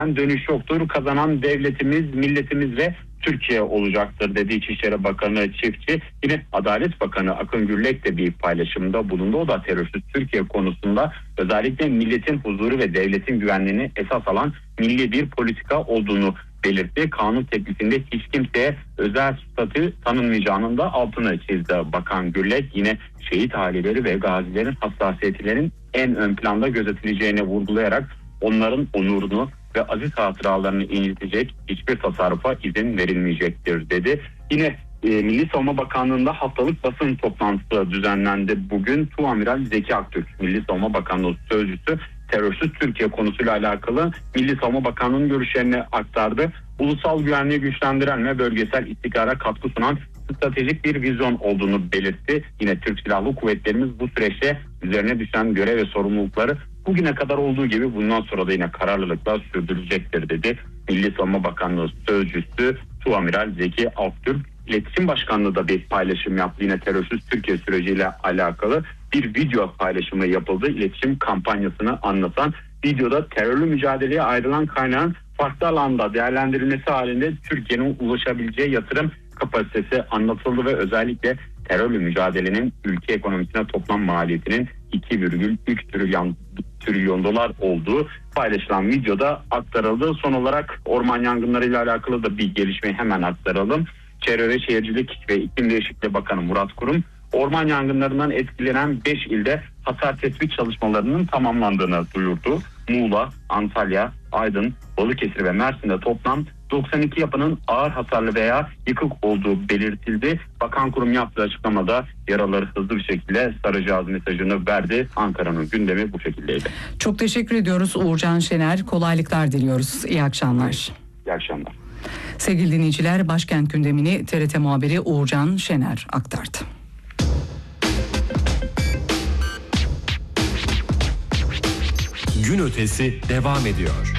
dönüş yoktur. Kazanan devletimiz, milletimiz ve Türkiye olacaktır dedi İçişleri Bakanı Çiftçi. Yine Adalet Bakanı Akın Gürlek de bir paylaşımda bulundu. O da terörsüz Türkiye konusunda özellikle milletin huzuru ve devletin güvenliğini esas alan milli bir politika olduğunu belirtti. Kanun teklifinde hiç kimseye özel statü tanınmayacağının da altını çizdi Bakan Gürlek. Yine şehit aileleri ve gazilerin hassasiyetlerin en ön planda gözetileceğini vurgulayarak onların onurunu ve aziz hatıralarını incitecek hiçbir tasarrufa izin verilmeyecektir dedi. Yine Milli Savunma Bakanlığı'nda haftalık basın toplantısı düzenlendi. Bugün Tuamiral Zeki Aktürk, Milli Savunma Bakanlığı Sözcüsü, terörsüz Türkiye konusuyla alakalı Milli Savunma Bakanlığı'nın görüşlerini aktardı. Ulusal güvenliği güçlendiren ve bölgesel istikrara katkı sunan stratejik bir vizyon olduğunu belirtti. Yine Türk Silahlı Kuvvetlerimiz bu süreçte üzerine düşen görev ve sorumlulukları bugüne kadar olduğu gibi bundan sonra da yine kararlılıkla sürdürecektir dedi. Milli Savunma Bakanlığı Sözcüsü Tuamiral Zeki Aktürk. İletişim Başkanlığı da bir paylaşım yaptı. Yine terörsüz Türkiye süreciyle alakalı bir video paylaşımı yapıldı. İletişim kampanyasını anlatan videoda terörlü mücadeleye ayrılan kaynağın farklı alanda değerlendirilmesi halinde Türkiye'nin ulaşabileceği yatırım kapasitesi anlatıldı ve özellikle terörle mücadelenin ülke ekonomisine toplam maliyetinin 2,3 trilyon dolar olduğu paylaşılan videoda aktarıldı. Son olarak orman yangınlarıyla alakalı da bir gelişmeyi hemen aktaralım. Çevre ve Şehircilik ve İklim Değişikliği Bakanı Murat Kurum, orman yangınlarından etkilenen 5 ilde hasar tespit çalışmalarının tamamlandığını duyurdu. Muğla, Antalya, Aydın, Balıkesir ve Mersin'de toplam 92 yapının ağır hasarlı veya yıkık olduğu belirtildi. Bakan Kurum yaptığı açıklamada yaraları hızlı bir şekilde saracağız mesajını verdi. Ankara'nın gündemi bu şekildeydi. Çok teşekkür ediyoruz Uğurcan Şener. Kolaylıklar diliyoruz. İyi akşamlar. İyi akşamlar. Sevgili dinleyiciler, başkent gündemini TRT muhabiri Uğurcan Şener aktardı. Gün ötesi devam ediyor.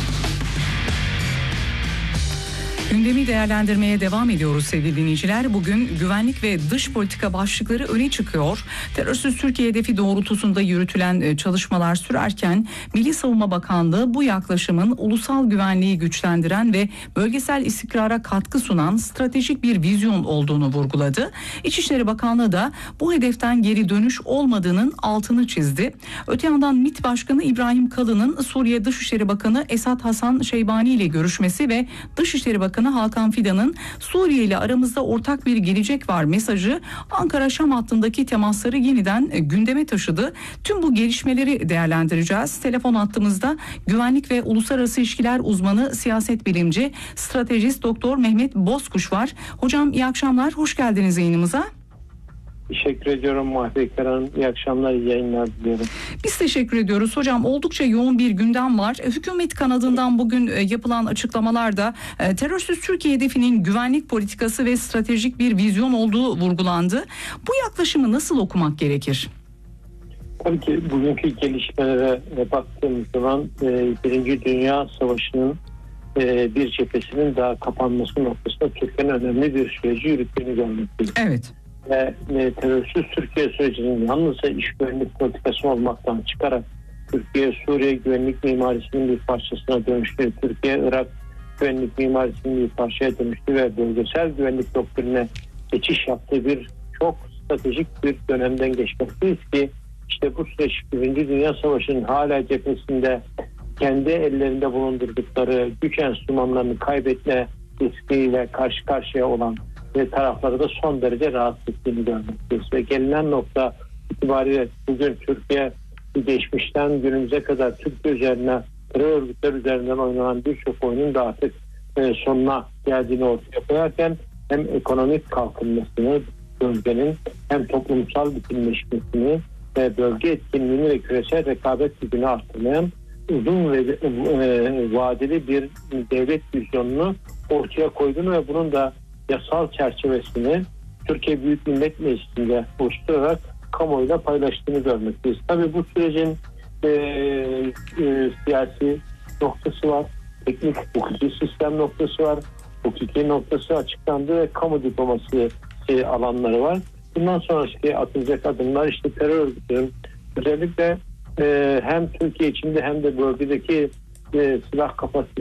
Gündemi değerlendirmeye devam ediyoruz sevgili dinleyiciler. Bugün güvenlik ve dış politika başlıkları öne çıkıyor. Terörsüz Türkiye hedefi doğrultusunda yürütülen çalışmalar sürerken Milli Savunma Bakanlığı bu yaklaşımın ulusal güvenliği güçlendiren ve bölgesel istikrara katkı sunan stratejik bir vizyon olduğunu vurguladı. İçişleri Bakanlığı da bu hedeften geri dönüş olmadığının altını çizdi. Öte yandan MİT Başkanı İbrahim Kalın'ın Suriye Dışişleri Bakanı Esad Hasan Şeybani ile görüşmesi ve Dışişleri Bakanı Hakan Fidan'ın Suriye ile aramızda ortak bir gelecek var mesajı Ankara-Şam hattındaki temasları yeniden gündeme taşıdı. Tüm bu gelişmeleri değerlendireceğiz. Telefon hattımızda güvenlik ve uluslararası ilişkiler uzmanı, siyaset bilimci, stratejist Doktor Mehmet Bozkuş var. Hocam iyi akşamlar, hoş geldiniz yayınımıza. Teşekkür ediyorum Mahfekar Hanım. İyi akşamlar, iyi yayınlar diliyorum. Biz teşekkür ediyoruz. Hocam oldukça yoğun bir gündem var. Hükümet kanadından bugün yapılan açıklamalarda terörsüz Türkiye hedefinin güvenlik politikası ve stratejik bir vizyon olduğu vurgulandı. Bu yaklaşımı nasıl okumak gerekir? Tabii ki bugünkü gelişmelere baktığımız zaman Birinci Dünya Savaşı'nın bir cephesinin daha kapanması noktasında Türkiye'nin önemli bir süreci yürüttüğünü görmekteyiz. Evet. Ve terörsüz Türkiye sürecinin yalnızca iş güvenlik politikası olmaktan çıkarak Türkiye-Suriye güvenlik mimarisinin bir parçasına dönüştü. Türkiye-Irak güvenlik mimarisinin bir parçaya dönüştü ve bölgesel güvenlik doktrinine geçiş yaptığı bir çok stratejik bir dönemden geçmekteyiz ki işte bu süreç Birinci Dünya Savaşı'nın hala cephesinde kendi ellerinde bulundurdukları güç enstrümanlarını kaybetme riskiyle karşı karşıya olan ve tarafları da son derece rahatsız ettiğini görmekteyiz. Ve gelinen nokta itibariyle bugün Türkiye geçmişten günümüze kadar Türkiye üzerine, terör örgütler üzerinden oynanan birçok oyunun da artık sonuna geldiğini ortaya koyarken hem ekonomik kalkınmasını bölgenin hem toplumsal bütünleşmesini ve bölge etkinliğini ve küresel rekabet gücünü arttırmayan uzun ve vadeli bir devlet vizyonunu ortaya koyduğunu ve bunun da yasal çerçevesini Türkiye Büyük Millet Meclisi'nde oluşturarak kamuoyuyla paylaştığını görmekteyiz. Tabii bu sürecin siyasi noktası var, teknik hukuki sistem noktası var, hukuki noktası açıklandı ve kamu diplomasisi alanları var. Bundan sonraki atılacak adımlar işte terör örgütünün özellikle hem Türkiye içinde hem de bölgedeki silah kapasitesi